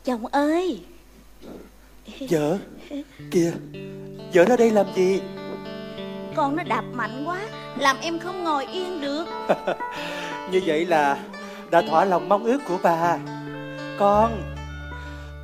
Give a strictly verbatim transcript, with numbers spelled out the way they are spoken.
Chồng ơi. Vợ, kìa, vợ nó đây làm gì? Con nó đạp mạnh quá, làm em không ngồi yên được. Như vậy là đã thỏa lòng mong ước của bà. Con